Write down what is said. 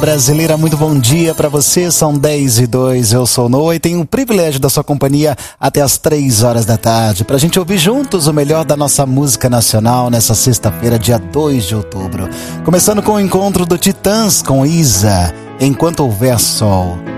Brasileira, muito bom dia para você, são 10:02, eu sou Noah e tenho o privilégio da sua companhia até as 3 horas da tarde, pra gente ouvir juntos o melhor da nossa música nacional nessa sexta-feira, dia 2 de outubro. Começando com o encontro do Titãs com Isa, Enquanto Houver Sol.